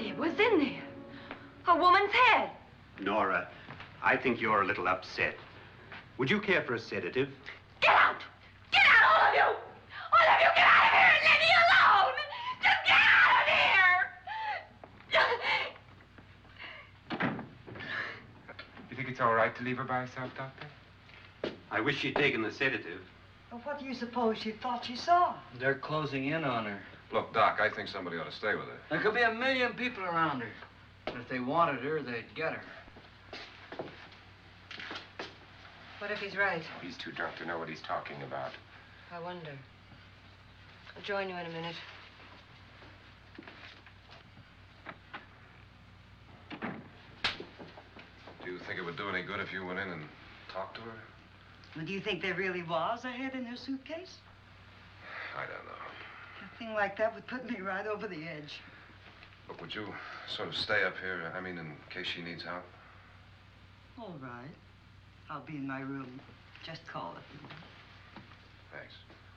It was in there. A woman's head. Nora, I think you're a little upset. Would you care for a sedative? Get out! Get out, all of you! All of you, get out of here and leave me alone! Just get out of here! You think it's all right to leave her by herself, Doctor? I wish she'd taken the sedative. Well, what do you suppose she thought she saw? They're closing in on her. Look, Doc, I think somebody ought to stay with her. There could be 1,000,000 people around her. And if they wanted her, they'd get her. What if he's right? He's too drunk to know what he's talking about. I wonder. I'll join you in a minute. Do you think it would do any good if you went in and talked to her? Well, do you think there really was a head in her suitcase? I don't know. A thing like that would put me right over the edge. But would you sort of stay up here, I mean, in case she needs help? All right. I'll be in my room. Just call it. Thanks.